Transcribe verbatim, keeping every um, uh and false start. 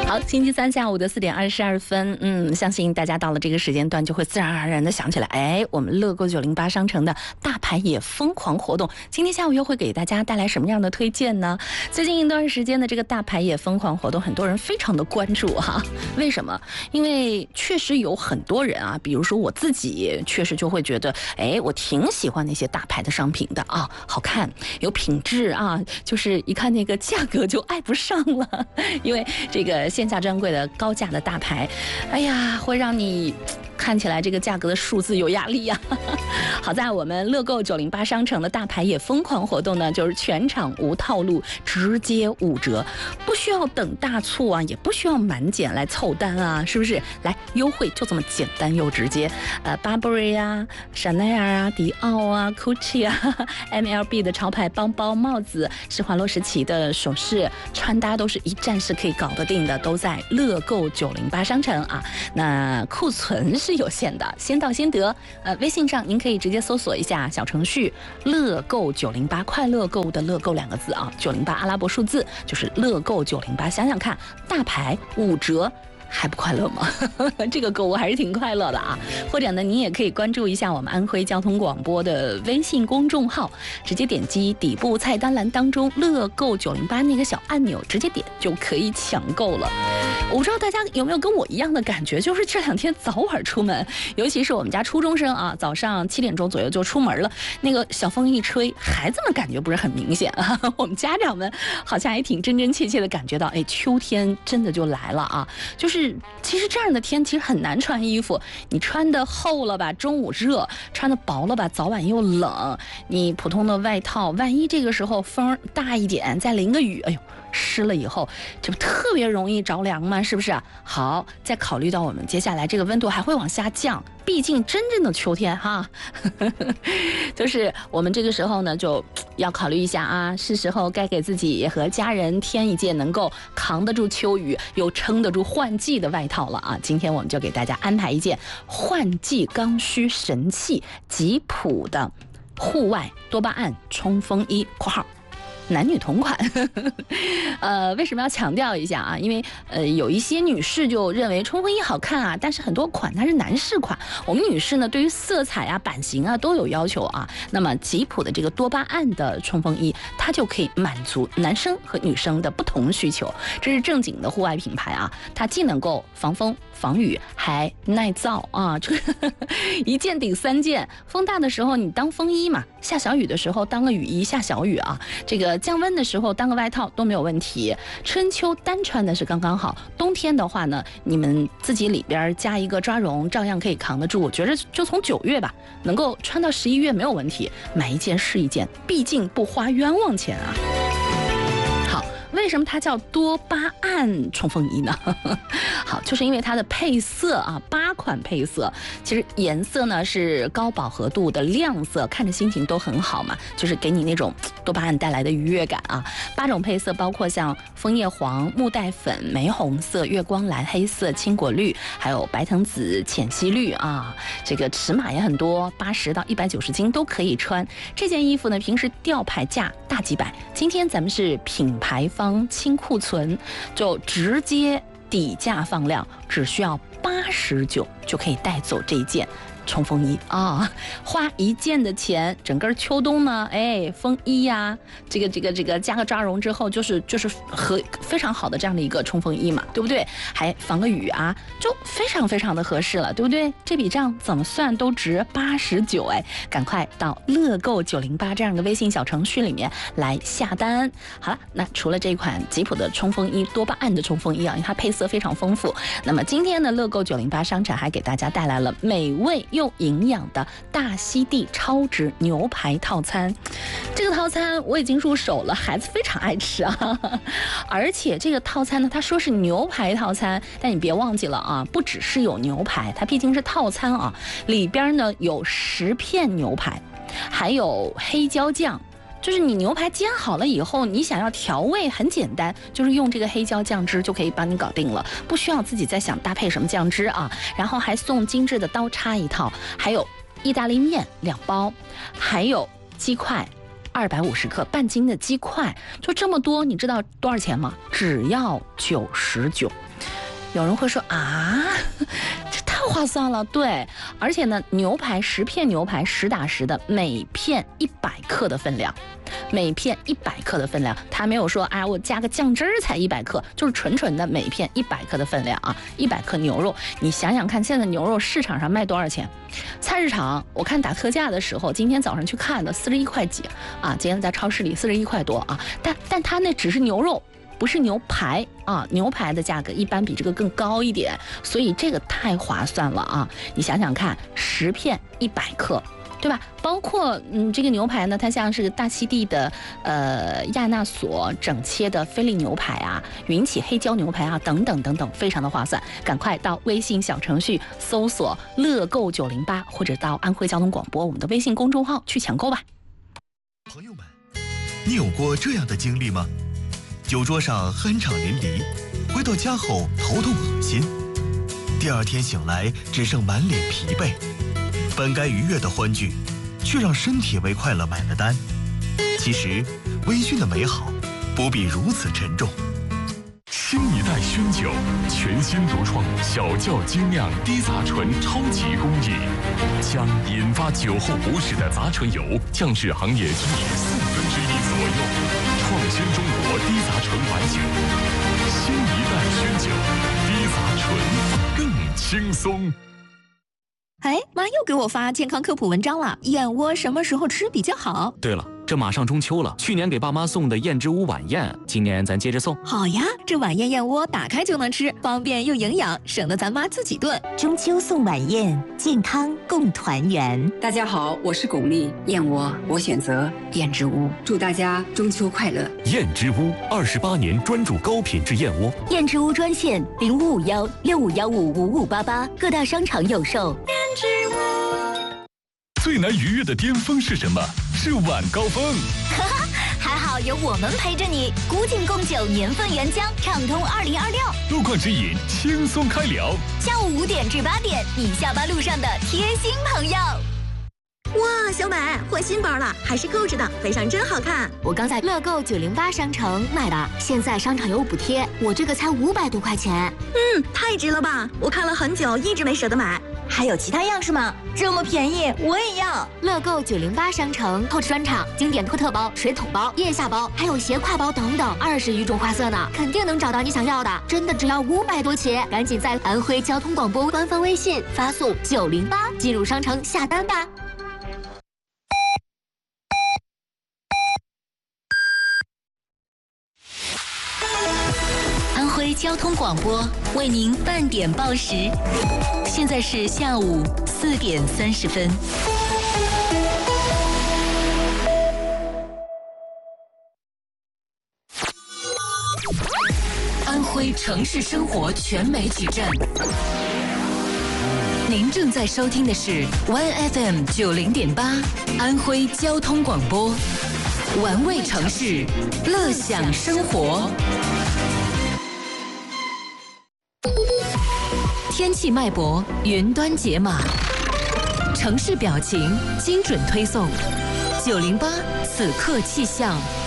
好，星期三下午的四点二十二分，嗯，相信大家到了这个时间段就会自然而然的想起来，哎，我们乐购九零八商城的大牌也疯狂活动，今天下午又会给大家带来什么样的推荐呢？最近一段时间的这个大牌也疯狂活动，很多人非常的关注哈。为什么？因为确实有很多人啊，比如说我自己，确实就会觉得，哎，我挺喜欢那些大牌的商品的啊，好看，有品质啊，就是一看那个价格就爱不上了，因为这个线下专柜的高价的大牌，哎呀，会让你看起来这个价格的数字有压力呀、啊。好在我们乐购九零八商城的大牌也疯狂活动呢，就是全场无套路，直接五折，不需要等大促啊，也不需要满减来凑单啊，是不是？来优惠就这么简单又直接。呃 ，Burberry 啊、香奈儿啊、迪奥啊、Gucci 啊、M L B 的潮牌包包、帽子，施华洛世奇的首饰、穿搭都是一站式可以搞得定的，都在乐购九零八商城啊。那库存是有限的，先到先得。呃，微信上您可以直接搜索一下小程序“乐购九零八”，快乐购的“乐购”两个字啊，九零八阿拉伯数字就是乐购九零八。想想看，大牌五折。还不快乐吗？这个购物还是挺快乐的啊！或者呢，你也可以关注一下我们安徽交通广播的微信公众号，直接点击底部菜单栏当中乐购九零八那个小按钮，直接点就可以抢购了。我不知道大家有没有跟我一样的感觉，就是这两天早晚出门，尤其是我们家初中生啊，早上七点钟左右就出门了，那个小风一吹，孩子们感觉不是很明显啊，我们家长们好像还挺真真切切的感觉到，哎，秋天真的就来了啊！就是其实这样的天其实很难穿衣服，你穿的厚了吧，中午热；穿的薄了吧，早晚又冷。你普通的外套，万一这个时候风大一点，再淋个雨，哎呦，湿了以后，这不特别容易着凉吗？是不是？好，再考虑到我们接下来这个温度还会往下降，毕竟真正的秋天哈，就是我们这个时候呢，就要考虑一下啊，是时候该给自己和家人添一件能够扛得住秋雨又撑得住换季的外套了啊！今天我们就给大家安排一件换季刚需神器吉普的户外多巴胺冲锋衣（括号男女同款）呃，为什么要强调一下啊？因为呃，有一些女士就认为冲锋衣好看啊，但是很多款它是男士款。我们女士呢，对于色彩啊、版型啊都有要求啊。那么吉普的这个多巴胺的冲锋衣，它就可以满足男生和女生的不同需求。这是正经的户外品牌啊，它既能够防风防雨，还耐造啊！这个一件顶三件，风大的时候你当风衣嘛，下小雨的时候当个雨衣下小雨啊，这个降温的时候当个外套都没有问题。春秋单穿的是刚刚好，冬天的话呢，你们自己里边加一个抓绒，照样可以扛得住。我觉得就从九月吧，能够穿到十一月没有问题，买一件是一件，毕竟不花冤枉钱啊。为什么它叫多巴胺冲锋衣呢？好，就是因为它的配色啊，八款配色，其实颜色呢是高饱和度的亮色，看着心情都很好嘛，就是给你那种多巴胺带来的愉悦感啊。八种配色包括像枫叶黄、木带粉、玫红色、月光蓝、黑色、青果绿，还有白藤紫、浅溪绿啊。这个尺码也很多，八十到一百九十斤都可以穿。这件衣服呢，平时吊牌价大几百，今天咱们是品牌方清库存，就直接底价放量，只需要八十九就可以带走这一件冲锋衣啊！花一件的钱，整个秋冬呢，哎，风衣呀、啊，这个这个这个加个抓绒之后，就是就是和非常好的这样的一个冲锋衣嘛，对不对？还防个雨啊，就非常非常的合适了，对不对？这笔账怎么算都值八十九哎！赶快到乐购九零八这样的微信小程序里面来下单。好了，那除了这款吉普的冲锋衣，多巴胺的冲锋衣啊，因为它配色非常丰富。那么今天呢，乐购九零八商场还给大家带来了美味又营养的大溪地超值牛排套餐。这个套餐我已经入手了，孩子非常爱吃啊。而且这个套餐呢，他说是牛排套餐，但你别忘记了啊，不只是有牛排，它毕竟是套餐啊，里边呢有十片牛排，还有黑椒酱。就是你牛排煎好了以后，你想要调味很简单，就是用这个黑椒酱汁就可以帮你搞定了，不需要自己再想搭配什么酱汁啊。然后还送精致的刀叉一套，还有意大利面两包，还有鸡块、 二百五十克，半斤的鸡块，就这么多，你知道多少钱吗？只要九十九。有人会说啊，这太划算了。对，而且呢，牛排十片牛排实打实的，每片一百克的分量，每片一百克的分量，它没有说哎，我加个酱汁儿才一百克，就是纯纯的每片一百克的分量啊，一百克牛肉，你想想看，现在牛肉市场上卖多少钱？菜市场我看打特价的时候，今天早上去看的四十一块几啊，今天在超市里四十一块多啊，但但它那只是牛肉。不是牛排啊，牛排的价格一般比这个更高一点，所以这个太划算了啊！你想想看，十片一百克，对吧？包括嗯，这个牛排呢，它像是大溪地的呃亚纳索整切的菲力牛排啊，云起黑椒牛排啊，等等等等，非常的划算。赶快到微信小程序搜索乐购九零八，或者到安徽交通广播我们的微信公众号去抢购吧。 朋友们，你有过这样的经历吗？酒桌上酣畅淋漓，回到家后头痛恶心，第二天醒来只剩满脸疲惫，本该愉悦的欢聚，却让身体为快乐买了单。其实，微醺的美好不必如此沉重。 新一代熏酒，全新独创小窖精酿低杂醇超级工艺，将引发酒后不适的杂醇油降至行业均值四分之一左右。创新中国低杂醇白酒，新一代熏酒，低杂醇更轻松。 哎，妈又给我发健康科普文章了，燕窝什么时候吃比较好？ 对了，这马上中秋了，去年给爸妈送的燕之屋晚宴，今年咱接着送。 好呀，这晚宴燕窝打开就能吃，方便又营养，省得咱妈自己炖。 中秋送晚宴，健康共团圆。 大家好，我是巩俐，燕窝我选择燕之屋，祝大家中秋快乐。 燕之屋二十八年专注高品质燕窝。 燕之屋专线零五五幺六五幺五五五八八，各大商场有售。 最难逾越的巅峰是什么？是晚高峰。 哈哈，还好有我们陪着你。古井贡酒年份原浆，畅通二零二六。 路况指引，轻松开聊。 下午五点至八点，你下班路上的贴心朋友。 哇，小美换新包了，还是购置的，背上真好看。 我刚在乐购九零八商城买的，现在商场有补贴，我这个才五百多块钱。 嗯，太值了吧！我看了很久，一直没舍得买。 还有其他样式吗？这么便宜，我也要！乐购九零八商城 Coach 专场经典托特包、水桶包、腋下包，还有斜挎包等等，二十余种花色呢，肯定能找到你想要的。真的只要五百多起，赶紧在安徽交通广播官方微信发送九零八进入商城下单吧。安徽交通广播为您半点报时，现在是下午四点三十分。安徽城市生活全媒体站，您正在收听的是 One F M 九零点八，安徽交通广播，玩味城市，乐享生活。天气脉搏，云端解码，城市表情，精准推送。九零八此刻气象。